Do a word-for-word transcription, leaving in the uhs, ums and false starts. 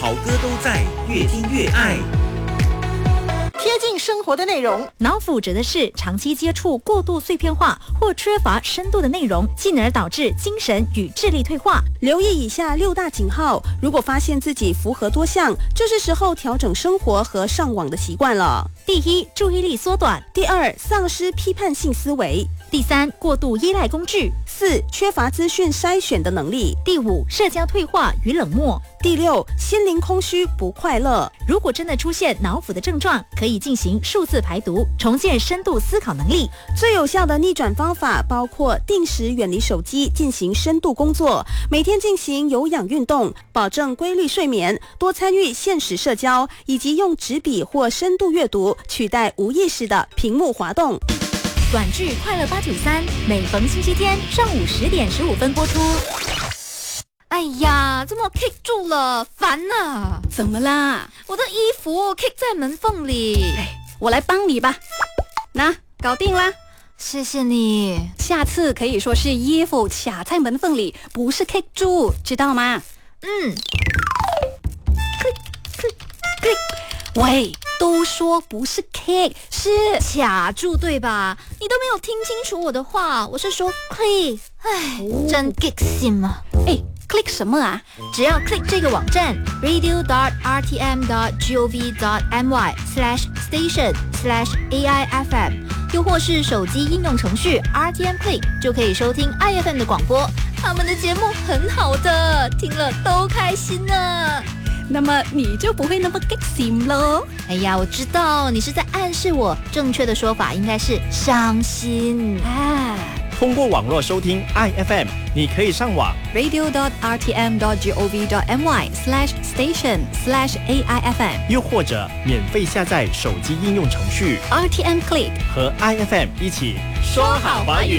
好歌都在，越听越爱。 贴近生活的内容， 脑腐指的是长期接触过度碎片化或缺乏深度的内容，进而导致精神与智力退化。 留意以下六大警号，如果发现自己符合多项，就是时候调整生活和上网的习惯了。 第一，注意力缩短； 第二，丧失批判性思维； 第三，过度依赖工具； 四，缺乏资讯筛选的能力； 第五，社交退化与冷漠； 第六，心灵空虚不快乐。 如果真的出现脑腐的症状，可以进行数字排毒，重建深度思考能力。 最有效的逆转方法包括定时远离手机，进行深度工作，每天进行有氧运动，保证规律睡眠，多参与现实社交，以及用纸笔或深度阅读取代无意识的屏幕滑动。 短剧《快乐八九三》每逢星期天上午十点十五分播出。 哎呀，这么 kick 住了，烦啊！ 怎么啦？ 我的衣服 kick 在门缝里。 我来帮你吧。那搞定啦， 谢谢你。 下次可以说是衣服卡在门缝里，不是 kick 住，知道吗？ 嗯。 click click click。喂，都说不是 kick， 是卡住对吧？你都没有听清楚我的话，我是说 click。唉，哦、真 kick 心啊！ 哎。click 什么啊？ 只要 click 这个网站 radio dot r t m dot gov dot my slash station slash a i f m， 又或是手机应用程序 R T M Click， 就可以收听 I F M 的广播。他们的节目很好的，听了都开心呢。 那么你就不会那么 kick 心咯。 哎呀，我知道你是在暗示我，正确的说法应该是伤心啊。 通过网络收听 I F M， 你可以上网 radio dot r t m dot gov dot my slash station slash a i f m， 又或者免费下载手机应用程序 R T M Click 和 I F M 一起说好华语。